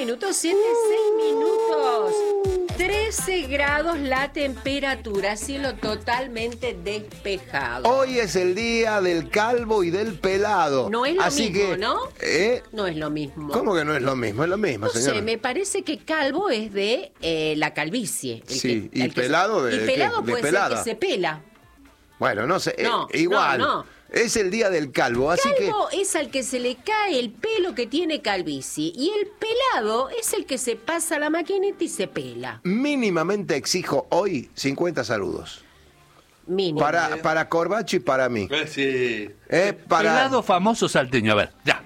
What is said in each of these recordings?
minutos, 7:06. 13 grados la temperatura, cielo totalmente despejado. Hoy es el día del calvo y del pelado. No es lo Así mismo, que, ¿no? No es lo mismo. ¿Cómo que no es lo mismo? Es lo mismo, No señora. sé, me parece que calvo es de la calvicie. Sí, y pelado de Y pelado ¿qué? De puede pelada. ser que se pela. Bueno, no sé, No, igual. no. Es el día del calvo, así Calvo es al que se le cae el pelo que tiene calvicie. Y el pelado es el que se pasa la maquinita y se pela. que mínimamente exijo hoy 50 saludos. Mínimo. Para Corbacho y para mí. Sí. Para... Pelado famoso salteño, a ver, ya.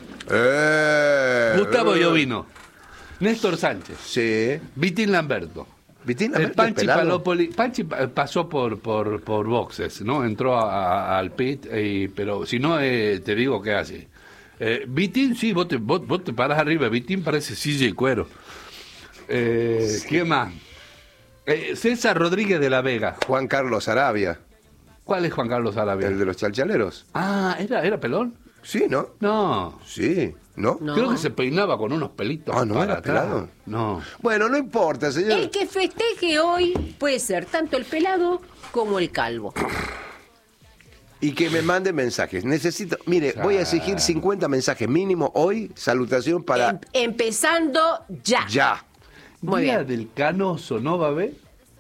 Gustavo Llovino, Néstor Sánchez, Sí. Vitín Lamberto. ¿Vitín Lamberto Panchi es pelado? Palopoli. Panchi pasó por boxes, ¿no? Entró al pit, pero si no, te digo que hace. Vitín, sí, vos te paras arriba. Vitín parece silla y cuero. ¿Qué más? César Rodríguez de la Vega. Juan Carlos Arabia, ¿Cuál es Juan Carlos Arabia? el de los chalchaleros. Ah, ¿era pelón? Sí, ¿no? No. Sí, ¿no? No. Creo que se peinaba con unos pelitos. Ah, ¿no para era atrás. pelado? No. Bueno, no importa, señor. El que festeje hoy puede ser tanto el pelado como el calvo. Y que me mande mensajes. Necesito, mire, voy a exigir 50 mensajes mínimo hoy. Salutación para Empezando ya. ya. Muy Día bien. del Canoso, ¿no va a haber?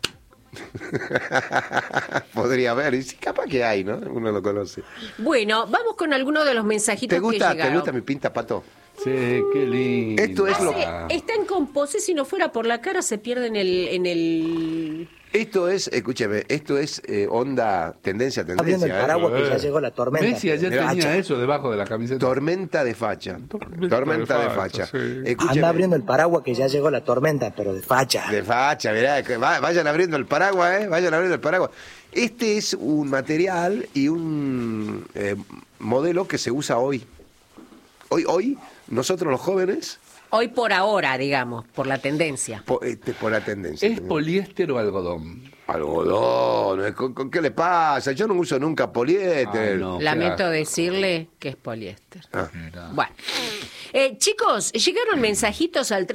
Podría haber, y sí, capaz que hay, ¿no? Uno lo conoce. Bueno, vamos con algunos de los mensajitos ¿Te gusta, que llegaron. ¿Te gusta mi pinta, Pato? Sí, qué lindo. Esto es lo- Está en compose, si no fuera por la cara se pierde en el... Esto es, escúcheme, esto es onda tendencia, Está viendo el paraguas que ya llegó la tormenta. Messi ayer Mira, tenía hacha. eso debajo de la camiseta. Tormenta de facha. Tormenta de facha. sí. Escúcheme, Anda abriendo el paraguas que ya llegó la tormenta, pero de facha. de facha, mirá, que vayan abriendo el paraguas, vayan abriendo el paraguas. Este es un material y un modelo que se usa hoy. Hoy, nosotros los jóvenes, Hoy por ahora, digamos, por la tendencia. por la tendencia. ¿Es poliéster o algodón? Algodón, ¿con qué le pasa? Yo no uso nunca poliéster. Ay, no. Lamento qué decirle que es poliéster. Ah. Bueno. Chicos, llegaron mensajitos al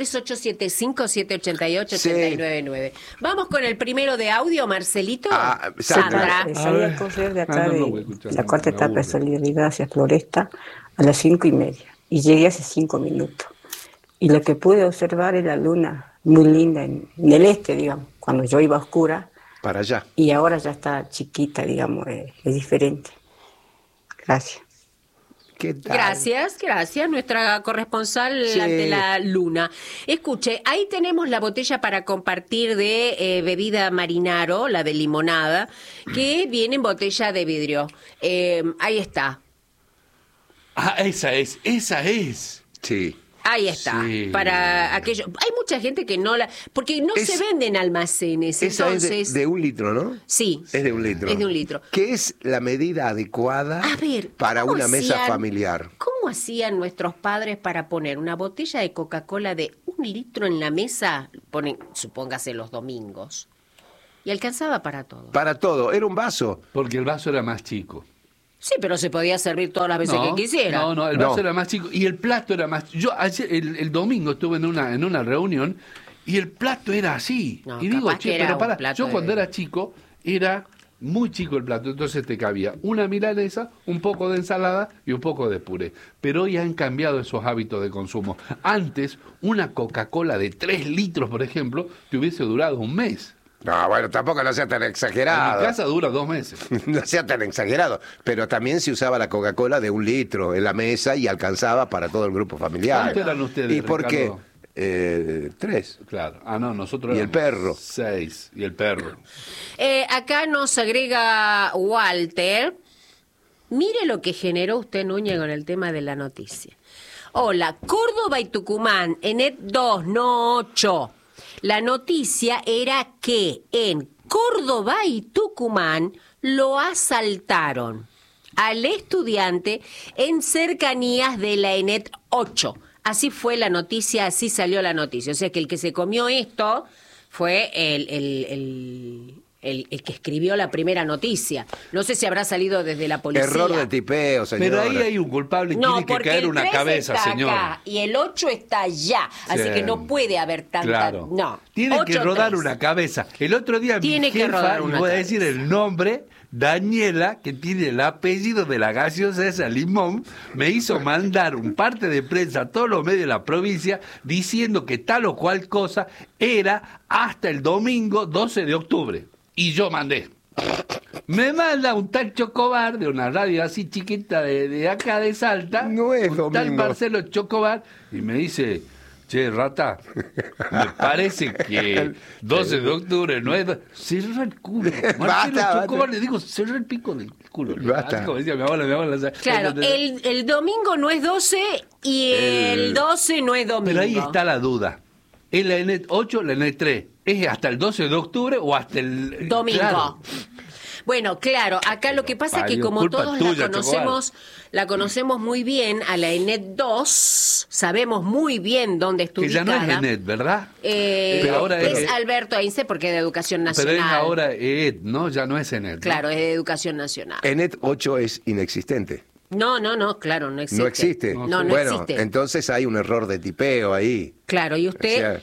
3875-788-899. Vamos con el primero de audio, Marcelito. Sandra. Salí a correr de acá no de voy a escuchar, la cuarta me etapa de aburre. Solidaridad hacia Floresta a las 5:30 y llegué hace 5 minutos. Y lo que pude observar es la luna muy linda en el este, digamos, cuando yo iba oscura, Para allá. y ahora ya está chiquita, digamos, es diferente. Gracias. ¿Qué tal? Gracias, nuestra corresponsal Sí. ante la luna. Escuche, ahí tenemos la botella para compartir de bebida Marinaro, la de limonada, que viene en botella de vidrio. Ahí está. Ah, esa es. Sí. Ahí está, Sí. para aquello. Hay mucha gente que no la... Porque no Es- se venden almacenes, Esa entonces... es de 1 litro, ¿no? Sí. Es de 1 litro. Es de 1 litro. ¿Qué es la medida adecuada A ver, para ¿cómo una mesa hacían- familiar? ¿Cómo hacían nuestros padres para poner una botella de Coca-Cola de 1 litro en la mesa? Ponen, supóngase, los domingos. Y alcanzaba para todo. Para todo. Era un vaso. Porque el vaso era más chico. Sí, pero se podía servir todas las veces que quisiera. No, el No. vaso era más chico y el plato era más... Yo ayer, el domingo estuve en una reunión y el plato era así. No, y digo, capaz que che, era pero un para, plato yo de- cuando era chico era muy chico el plato, entonces te cabía una milanesa, un poco de ensalada y un poco de puré. Pero hoy han cambiado esos hábitos de consumo. Antes, una Coca-Cola de 3 litros, por ejemplo, te hubiese durado un mes. No, bueno, tampoco no sea tan En mi exagerado. casa dura 2 meses. No sea tan exagerado. Pero también se usaba la Coca-Cola de 1 litro en la mesa y alcanzaba para todo el grupo familiar. ¿Cuántos eran ustedes, ¿Y por qué? Ricardo? 3. Claro. Ah, no, nosotros Y el éramos perro. 6. Y el perro. Acá nos agrega Walter. Mire lo que generó usted, Núñez, con el tema de la noticia. Hola, Córdoba y Tucumán, ENET 2, no 8. La noticia era que en Córdoba y Tucumán lo asaltaron al estudiante en cercanías de la ENET 8. Así fue la noticia, así salió la noticia. O sea que el que se comió esto fue el que escribió la primera noticia. No sé si habrá salido desde la policía. Error de tipeo, señora. Pero ahí hay un culpable y No, tiene que porque caer el una 3 cabeza, está señor. acá y el 8 está allá. Así Sí. que no puede haber tanta... Claro. No. Tiene que 8, rodar 3. una cabeza. El otro día Tiene mi que jefa, rodar y una voy a cabeza. decir el nombre, Daniela, que tiene el apellido de la gaseosa esa Limón, me hizo mandar un parte de prensa a todos los medios de la provincia diciendo que tal o cual cosa era hasta el domingo 12 de octubre. Y yo mandé. Me manda un tal Chocobar de una radio así chiquita de acá de Salta. No es un tal domingo. Marcelo Chocobar y me dice, che, rata, me parece que 12 de octubre no es... Cerrá el culo. Marcelo Basta, Chocobar basta. le digo, cerrá el pico del culo. Basta. Así como decía mi abuela. Claro, el domingo no es 12 y el 12 no es domingo. Pero ahí está la duda. ¿Es la ENET 8 o la ENET 3? ¿Es hasta el 12 de octubre o hasta el... Domingo. Claro. Bueno, claro, acá lo que pasa es que Parió, como culpa todos tuya, la conocemos muy bien, a la ENET 2, sabemos muy bien dónde está Que ya no ubicada. es ENET, ¿verdad? Pero ahora es es- Alberto Einstein porque es de Educación Pero Nacional. es ahora EET, ¿no? Ya no es ENET. ¿no? Claro, es de Educación Nacional. ENET 8 es inexistente. No, claro, no existe. No existe. No bueno, existe. entonces hay un error de tipeo ahí. Claro, y O usted... sea,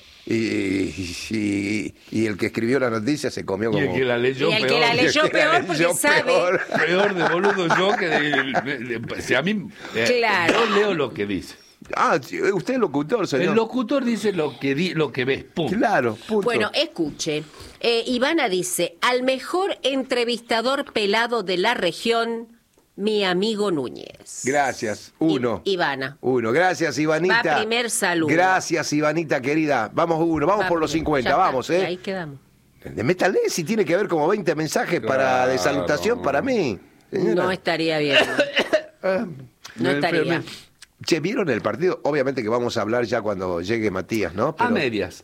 y el que escribió la noticia se comió Y como... el que la leyó Y el que peor. la leyó Y el que la peor porque leyó sabe. peor. Peor de boludo yo que si a mí... Claro. Yo leo lo que dice. Ah, usted es locutor, señor. El locutor dice lo que ves. Pum. Claro, punto. Bueno, escuche. Ivana dice, al mejor entrevistador pelado de la región, mi amigo Núñez. Gracias. Uno. Ivana. Uno. Gracias, Ivanita. Va primer saludo. Gracias, Ivanita, querida. Vamos uno, vamos Va por los primero. 50, Ya está, vamos, y ahí quedamos. Métale si tiene que haber como 20 mensajes para de salutación para mí. Señora. No estaría bien. No Me estaría. enfermé. Che, ¿vieron el partido? Obviamente que vamos a hablar ya cuando llegue Matías, ¿no? A medias.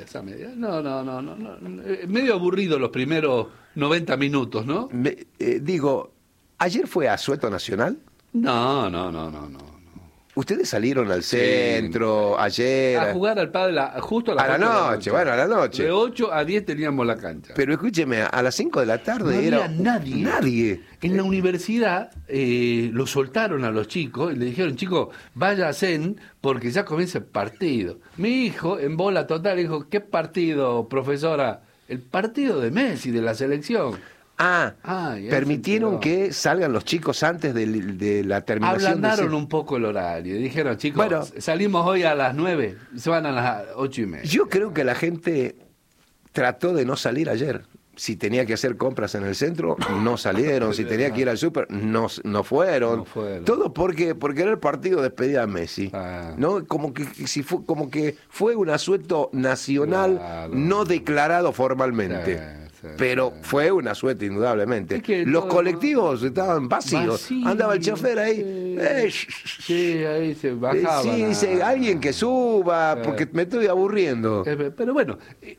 No. Medio aburrido los primeros 90 minutos, ¿no? Digo, ¿ayer fue asueto nacional? No. Ustedes salieron al centro ayer. A jugar al pádel justo a las A la 8 de noche, bueno, a la noche. De 8 a 10 teníamos la cancha. Pero escúcheme, a las 5 de la tarde no era había nadie. Nadie. En la universidad lo soltaron a los chicos y le dijeron, chicos, váyanse porque ya comienza el partido. Mi hijo, en bola total, dijo, ¿qué partido, profesora? El partido de Messi, de la selección. Ah, Ya permitieron se enteró. que salgan los chicos antes de la terminación. Ablandaron un poco el horario. Dijeron, chicos, Bueno. salimos hoy a las 9, se van a las 8:30. Yo creo que la gente trató de no salir ayer. Si tenía que hacer compras en el centro, no salieron. Si tenía que ir al súper, no fueron. No fueron. Todo porque era el partido de despedida de Messi. Ah. ¿No? Como que fue un asueto nacional Claro. no declarado formalmente. Sí, Pero fue un asueto, indudablemente. Es que Los todo- colectivos estaban vacíos. Andaba el chofer ahí. Sí, ahí se bajaba. sí, dice, alguien que suba, porque me estoy aburriendo. Pero bueno,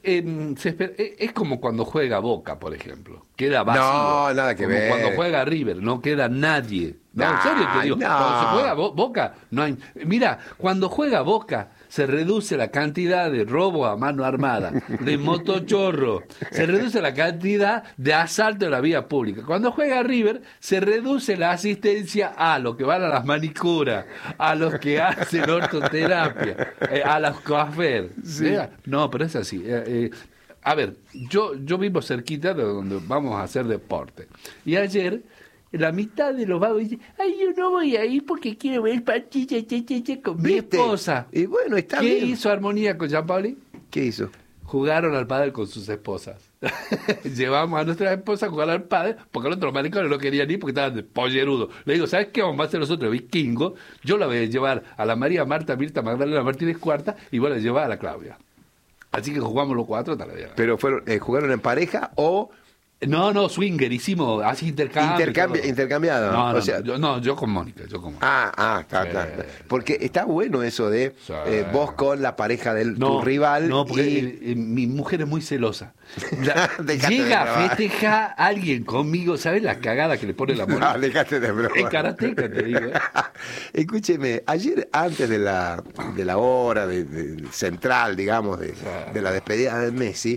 es como cuando juega Boca, por ejemplo. Queda vacío. No, nada que Como ver. cuando juega River, no queda nadie. No, en Nah, serio te digo. no. Cuando se juega Boca, no hay. Mira, cuando juega Boca, se reduce la cantidad de robo a mano armada, de motochorro, se reduce la cantidad de asalto en la vía pública. Cuando juega River, se reduce la asistencia a los que van a las manicuras, a los que hacen ortoterapia, a los coafer. No, pero es así. A ver, yo vivo cerquita de donde vamos a hacer deporte. Y ayer, la mitad de los vagos dicen, ay, yo no voy a ir porque quiero ver el partido con mi ¿Viste? esposa. Y bueno, está ¿Qué bien. hizo Armonía con Gianpaoli? ¿Qué hizo? Jugaron al pádel con sus esposas. Llevamos a nuestras esposas a jugar al pádel porque los otros maricones no querían ir porque estaban de pollerudos. Le digo, ¿sabes qué vamos a hacer nosotros, vikingos? Yo la voy a llevar a la María Marta Mirta Magdalena Martínez Cuarta y voy a llevar a la Claudia. Así que jugamos los cuatro hasta la vida. Pero jugaron en pareja o No, swinger, hicimos así intercambio. intercambiado. No, O sea, yo con Mónica, Está. Está. Porque está bueno eso de Sí. vos con la pareja de tu rival. No, porque y- mi mujer es muy celosa. Dejate de Llega a grabar. festejar a alguien conmigo, ¿sabes la cagada que le pone la No, Mónica? dejate de broma. Es karateca, te digo. Escúcheme, ayer antes de la hora central, digamos, de la despedida de Messi,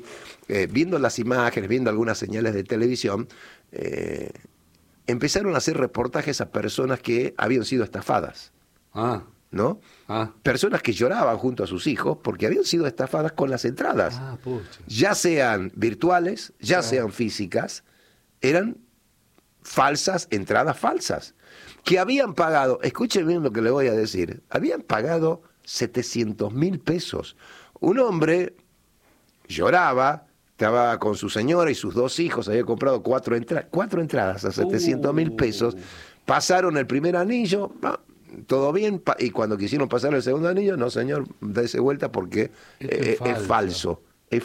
viendo las imágenes, viendo algunas señales de televisión, empezaron a hacer reportajes a personas que habían sido estafadas, ¿no? Personas que lloraban junto a sus hijos porque habían sido estafadas con las entradas, ya sean virtuales, ya sean físicas, eran falsas, entradas falsas, que habían pagado, escuchen bien lo que le voy a decir, habían pagado 700.000 pesos. Un hombre lloraba, estaba con su señora y sus 2 hijos, había comprado 4 entradas a 700.000 pesos, pasaron el primer anillo, todo bien, y cuando quisieron pasar el segundo anillo, no señor, dése vuelta porque es falso.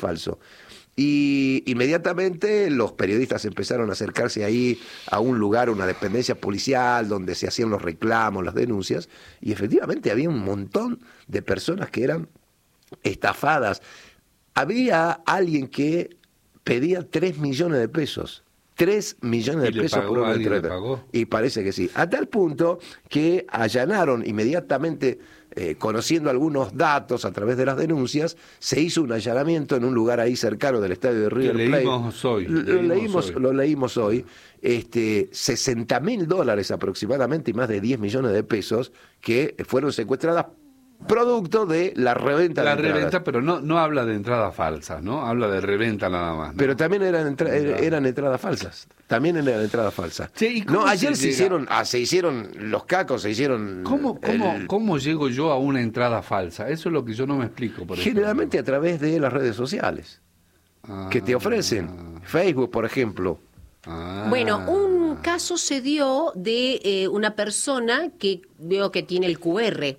Y inmediatamente los periodistas empezaron a acercarse ahí a un lugar, una dependencia policial, donde se hacían los reclamos, las denuncias, y efectivamente había un montón de personas que eran estafadas. Había alguien que pedía 3 millones de pesos. 3 millones de pesos por una entrada. Y parece que sí. A tal punto que allanaron inmediatamente, conociendo algunos datos a través de las denuncias, se hizo un allanamiento en un lugar ahí cercano del estadio de River Plate. Lo leímos hoy. $60.000 aproximadamente y más de 10 millones de pesos que fueron secuestradas producto de la reventa de entradas. Reventa, pero no habla de entradas falsas, ¿no? Habla de reventa nada más, ¿no? Pero también eran entradas falsas. También eran entradas falsas. Sí, no, ayer se hicieron los cacos, se hicieron... ¿Cómo llego yo a una entrada falsa? Eso es lo que yo no me explico. Generalmente a través de las redes sociales que te ofrecen. Facebook, por ejemplo. Bueno, un caso se dio de una persona que veo que tiene el QR.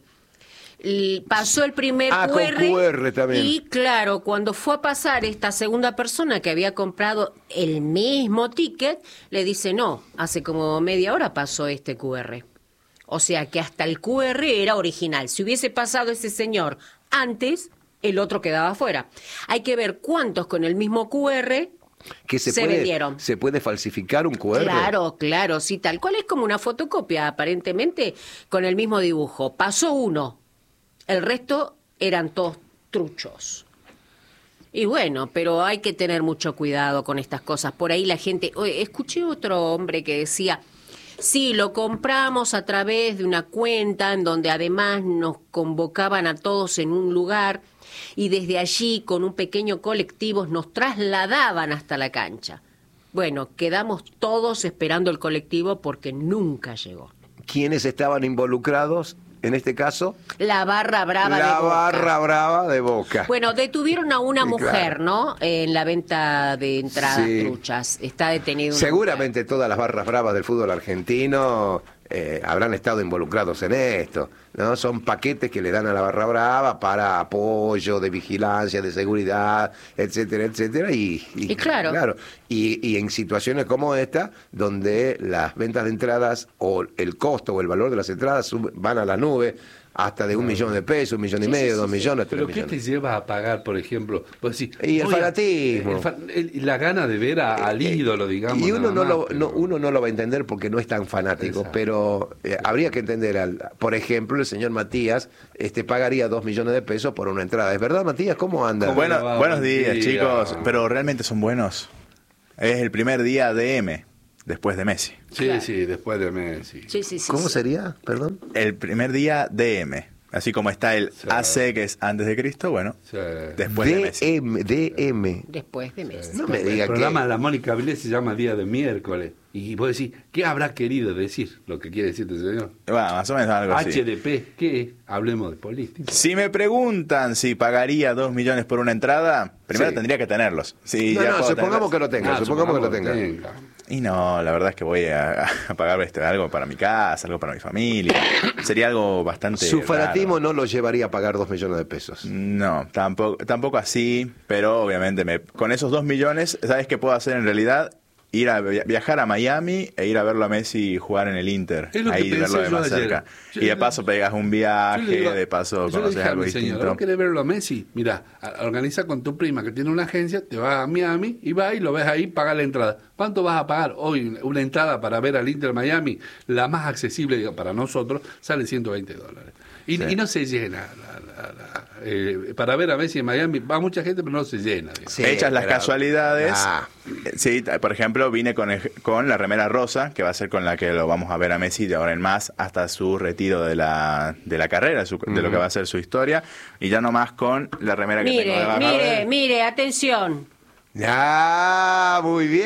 Pasó el primer QR, con QR también. Y claro, cuando fue a pasar esta segunda persona que había comprado el mismo ticket, le dice no, hace como media hora pasó este QR. O sea que hasta el QR era original. Si hubiese pasado ese señor antes, el otro quedaba afuera. Hay que ver cuántos con el mismo QR que se vendieron. ¿Se puede falsificar un QR? Claro, sí, tal cual es como una fotocopia, aparentemente con el mismo dibujo. Pasó uno. El resto eran todos truchos. Y bueno, pero hay que tener mucho cuidado con estas cosas. Por ahí la gente... escuché otro hombre que decía, sí, lo compramos a través de una cuenta en donde además nos convocaban a todos en un lugar y desde allí con un pequeño colectivo nos trasladaban hasta la cancha. Bueno, quedamos todos esperando el colectivo porque nunca llegó. ¿Quiénes estaban involucrados? En este caso, la barra brava de Boca. La barra brava de Boca. Bueno, detuvieron a una mujer, ¿no? En la venta de entradas truchas. Está detenido. Seguramente todas las barras bravas del fútbol argentino habrán estado involucrados en esto, ¿no? Son paquetes que le dan a la barra brava para apoyo de vigilancia, de seguridad, etcétera, etcétera. Y claro. Y en situaciones como esta, donde las ventas de entradas o el costo o el valor de las entradas van a la nube, hasta de 1 millón de pesos, 1,5 millones, 2 millones, 3 millones. ¿Pero qué te lleva a pagar, por ejemplo? Pues sí, y el fanatismo. La gana de ver al ídolo, digamos. Y uno no lo va a entender porque no es tan fanático. Exacto. Pero habría que entender, por ejemplo, el señor Matías pagaría 2 millones de pesos por una entrada. ¿Es verdad, Matías? ¿Cómo anda? Buenos días, chicos. Pero realmente son buenos. Es el primer día de M. Después de Messi. Sí, claro. Sí, después de Messi. Sí, ¿Cómo sería? Perdón. El primer día DM. Así como está el AC, que es antes de Cristo, bueno, después de Messi. DM. Después de Messi. No me diga que... El programa de la Mónica Vilés se llama Día de Miércoles. Y vos decís, ¿qué habrá querido decir? Lo que quiere decir este señor. Bueno, más o menos algo así. HDP, ¿qué es? Hablemos de política. Si me preguntan si pagaría 2 millones por una entrada, primero tendría que tenerlos. Sí, supongamos que lo tenga. Supongamos que lo tenga. Y no, la verdad es que voy a pagar algo para mi casa, algo para mi familia. Sería algo bastante Su fanatismo raro. no lo llevaría a pagar 2 millones de pesos. No, tampoco así, pero obviamente con esos 2 millones, ¿sabes qué puedo hacer en realidad? Ir a viajar a Miami e ir a verlo a Messi jugar en el Inter. Ahí verlo de más cerca. Y de paso pegas un viaje, de paso conoces algo distinto. ¿No querés verlo a Messi? Mira, organiza con tu prima que tiene una agencia, te vas a Miami y vas y lo ves ahí, paga la entrada. ¿Cuánto vas a pagar hoy una entrada para ver al Inter Miami? La más accesible para nosotros sale $120. Y, Sí. y no se llena. Para ver a Messi en Miami va mucha gente, pero no se llena. digamos. Sí, Hechas las pero- casualidades. Ah. Sí, por ejemplo, vine con la remera rosa, que va a ser con la que lo vamos a ver a Messi de ahora en más hasta su retiro de la carrera, de lo que va a ser su historia. Y ya nomás con la remera que tengo Mire, debajo. mire, atención. ¡Ah, muy bien!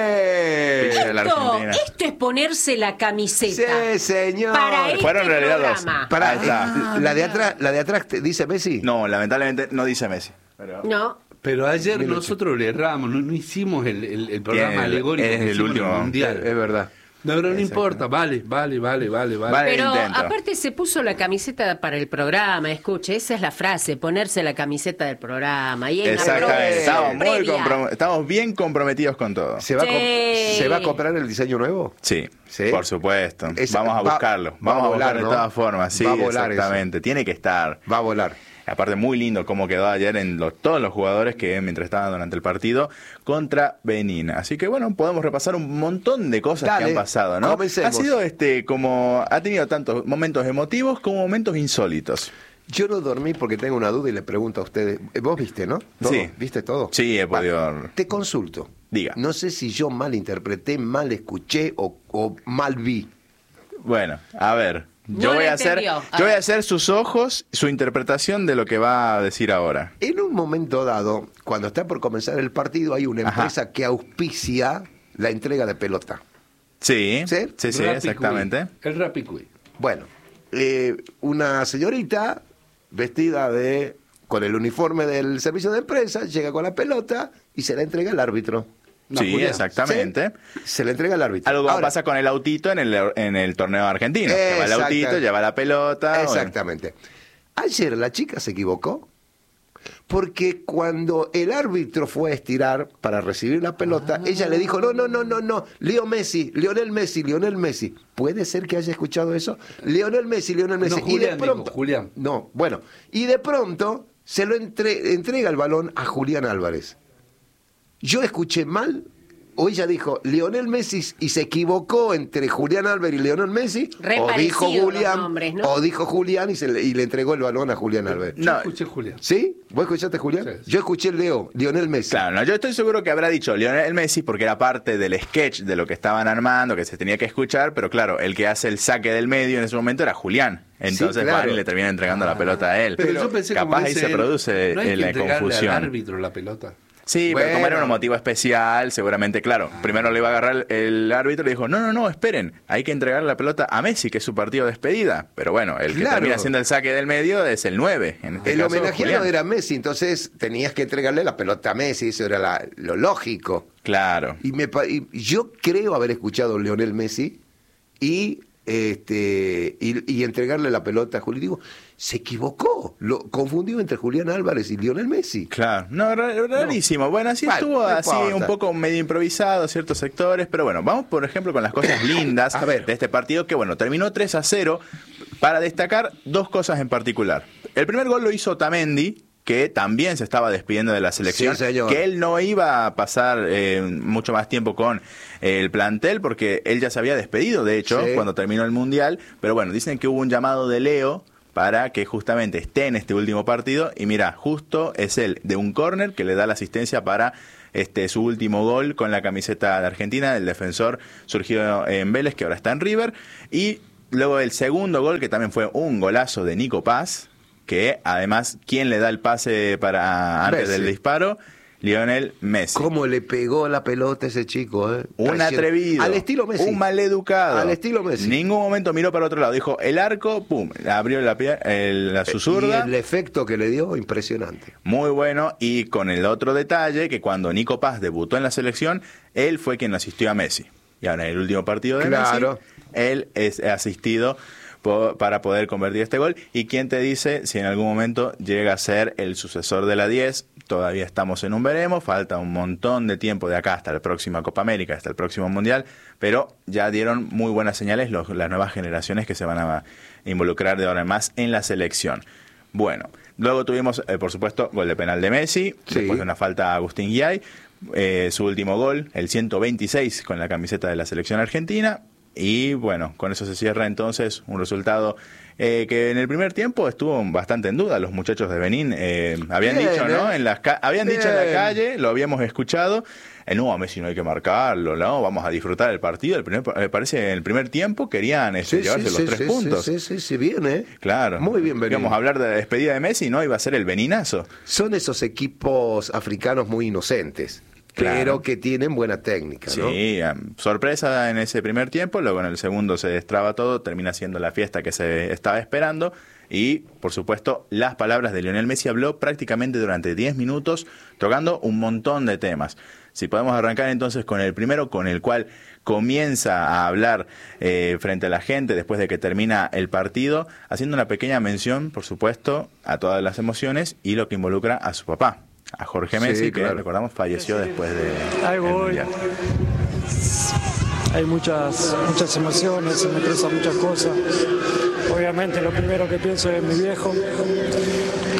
De la Argentina. Esto es ponerse la camiseta. Sí, señor. Para este Fueron en realidad dos. programa. Pará, Ahí está. la de atrás te dice Messi. No, lamentablemente no dice Messi. Pero No. Pero ayer nosotros le erramos, no hicimos el programa Tiene- alegórico. es que el hicimos en último. Mundial. Es verdad. No, pero no Exacto. importa, vale. Vale. Pero intento. aparte se puso la camiseta para el programa, escuche, esa es la frase, ponerse la camiseta del programa. Y en la Exactamente. producción previa. Estamos bien comprometidos con todo. ¿Se va, Sí. ¿Se va a comprar el diseño nuevo? Sí, ¿Sí? por supuesto. Esa- Vamos a va- buscarlo. va Vamos a a volar, buscarlo ¿no? de todas formas. Sí, Va a volar exactamente. Tiene que estar. Va a volar. Aparte, muy lindo cómo quedó ayer en todos los jugadores que mientras estaban durante el partido contra Benín. Así que bueno, podemos repasar un montón de cosas Dale, que han pasado, ¿no? comencemos. Ha sido ha tenido tantos momentos emotivos como momentos insólitos. Yo no dormí porque tengo una duda y le pregunto a ustedes. Vos viste, ¿no? ¿Todo? Sí. ¿Viste todo? Sí, he podido. Vale. Te consulto. Diga. No sé si yo mal interpreté, mal escuché o mal vi. Bueno, a ver. No Yo lo voy a hacer, entendió. A yo voy a ver. hacer sus ojos, su interpretación de lo que va a decir ahora. En un momento dado, cuando está por comenzar el partido, hay una Ajá. empresa que auspicia la entrega de pelota. Sí, ¿Sí? sí, Rappi exactamente. Quick. El Rappi Quick. Bueno, una señorita vestida con el uniforme del servicio de empresa llega con la pelota y se la entrega al árbitro. No, Sí, Julián. exactamente. ¿Sí? Se la entrega al árbitro. Algo Ahora, pasa con el autito en el torneo argentino. Lleva el autito, Exacta- lleva la pelota. Exactamente. Ayer la chica se equivocó porque cuando el árbitro fue a estirar para recibir la pelota, ella le dijo, no, Lionel Messi. ¿Puede ser que haya escuchado eso? Lionel Messi. No, y de Julián pronto, dijo, Julián. No, bueno, y de pronto se lo entrega el balón a Julián Álvarez. Yo escuché mal, o ella dijo Lionel Messi y se equivocó entre Julián Álvarez y Lionel Messi, Re o dijo parecidos los Julián, nombres, ¿no? o dijo Julián y le entregó el balón a Julián Álvarez. Yo No. escuché Julián. ¿Sí? ¿Vos escuchaste Julián? Sí, sí. Yo escuché Lionel Messi. Claro, no, yo estoy seguro que habrá dicho Lionel Messi porque era parte del sketch de lo que estaban armando, que se tenía que escuchar, pero claro, el que hace el saque del medio en ese momento era Julián. Entonces claro. van y le terminan entregando la pelota a él. Pero yo pensé como capaz ahí dice se él, produce no hay que la entregarle confusión. al árbitro la pelota. Sí, pero como era Bueno. un motivo especial, seguramente, claro, primero le iba a agarrar el árbitro y le dijo, no, esperen, hay que entregarle la pelota a Messi, que es su partido de despedida. Pero bueno, el que Claro. termina haciendo el saque del medio es el 9. En este El caso, homenajeado Julián. era Messi, entonces tenías que entregarle la pelota a Messi, eso era lo lógico. Claro. Y yo creo haber escuchado a Lionel Messi y entregarle la pelota a Julián. Digo, se equivocó, lo confundió entre Julián Álvarez y Lionel Messi. Claro, no, rarísimo. Bueno, así Bueno, estuvo no así importa. un poco medio improvisado ciertos sectores, pero bueno, vamos por ejemplo con las cosas lindas A ver. de este partido que bueno, terminó 3-0 para destacar dos cosas en particular. El primer gol lo hizo Otamendi, que también se estaba despidiendo de la selección, Sí, señor. que él no iba a pasar mucho más tiempo con el plantel porque él ya se había despedido, de hecho, Sí. cuando terminó el Mundial, pero bueno, dicen que hubo un llamado de Leo para que justamente esté en este último partido y mira, justo es él de un córner que le da la asistencia para su último gol con la camiseta de Argentina, del defensor surgido en Vélez, que ahora está en River, y luego el segundo gol, que también fue un golazo de Nico Paz, que además, ¿quién le da el pase para antes Messi. del disparo? Lionel Messi. ¿Cómo le pegó la pelota a ese chico? Un Impresionante. atrevido. Al estilo Messi. Un maleducado. Al estilo Messi. Ningún momento miró para otro lado. Dijo, el arco, pum, abrió la su zurda. Y el efecto que le dio, impresionante. Muy bueno. Y con el otro detalle, que cuando Nico Paz debutó en la selección, él fue quien asistió a Messi. Y ahora en el último partido de Claro. Messi, él es asistido para poder convertir este gol. ¿Y quién te dice si en algún momento llega a ser el sucesor de la 10? Todavía estamos en un veremos, falta un montón de tiempo de acá hasta la próxima Copa América, hasta el próximo Mundial, pero ya dieron muy buenas señales las nuevas generaciones que se van a involucrar de ahora en más en la selección. Bueno, luego tuvimos, por supuesto, gol de penal de Messi, Sí. después de una falta a Agustín Guiay, su último gol, el 126 con la camiseta de la selección argentina. Y bueno, con eso se cierra entonces un resultado que en el primer tiempo estuvo bastante en duda. Los muchachos de Benín habían Bien, dicho, ¿no? Habían dicho en la Bien. calle, lo habíamos escuchado. No, a Messi no hay que marcarlo, no, vamos a disfrutar el partido. Parece que en el primer tiempo querían llevarse los 3 puntos. Sí, bien, ¿eh? Claro. Muy bien, Benín. Íbamos a hablar de la despedida de Messi, ¿no? Iba a ser el Beninazo. Son esos equipos africanos muy inocentes, Claro. pero que tienen buena técnica, ¿no? Sí, sorpresa en ese primer tiempo, luego en el segundo se destraba todo, termina siendo la fiesta que se estaba esperando y, por supuesto, las palabras de Lionel Messi. Habló prácticamente durante 10 minutos tocando un montón de temas. Si podemos arrancar entonces con el primero, con el cual comienza a hablar frente a la gente después de que termina el partido, haciendo una pequeña mención, por supuesto, a todas las emociones y lo que involucra a su papá, a Jorge Messi, Sí, que claro. recordamos falleció después Ahí del voy. Mundial. Hay muchas emociones, se me expresan muchas cosas. Obviamente lo primero que pienso es en mi viejo,